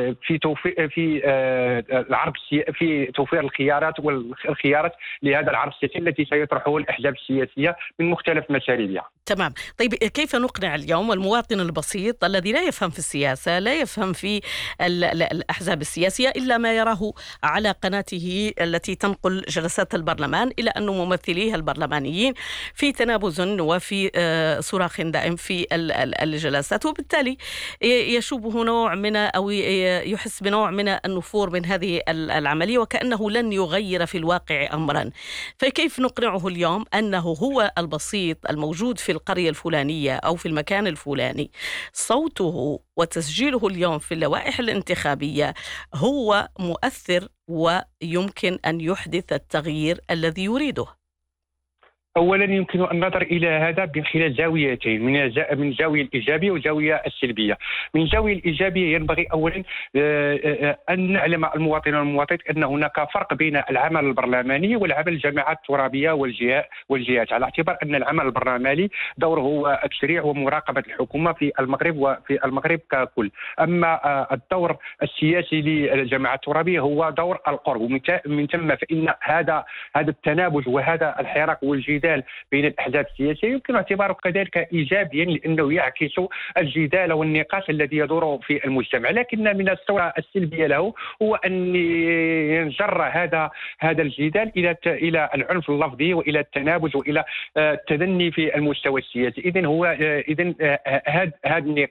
في توفير الخيارات لهذا العرض السياسي التي سيطرحه الأحزاب السياسية من مختلف مشاربها. تمام. طيب كيف نقنع اليوم المواطن البسيط الذي لا يفهم في السياسة، لا يفهم في الأحزاب السياسية إلا ما يراه على قناته التي تنقل جلسات البرلمان، إلى أن ممثليه البرلمانيين في تنابز وفي صراخ دائم في الجلسات، وبالتالي يشوبه نوع من أو يحس بنوع من النفور من هذه العملية وكأنه لن يغير في الواقع أمرا. فكيف نقنعه اليوم أنه هو البسيط الموجود في القرية الفلانية أو في المكان الفلاني، صوته وتسجيله اليوم في اللوائح الانتخابية هو مؤثر ويمكن أن يحدث التغيير الذي يريده؟ أولا يمكن النظر إلى هذا من خلال زاويتين، من الزاوية الإيجابية والزاوية السلبية. من الزاوية الإيجابية ينبغي أولا أن نعلم المواطن والمواطنة أن هناك فرق بين العمل البرلماني والعمل الجماعات الترابية والجهات، على اعتبار أن العمل البرلماني دوره هو التشريع ومراقبة الحكومة في المغرب وفي المغرب ككل. أما الدور السياسي للجماعات الترابية هو دور القرب، ومن ثم فإن هذا التنابز وهذا الحراك والجدال بين الأحزاب السياسية يمكن اعتباره كذلك إيجابيا، لأنه يعكس الجدال والنقاش الذي يدور في المجتمع. لكن من الصورة السلبية له هو أن ينجر هذا الجدال إلى العنف اللفظي وإلى التنابز وإلى التدني في المستوى السياسي. إذن هذا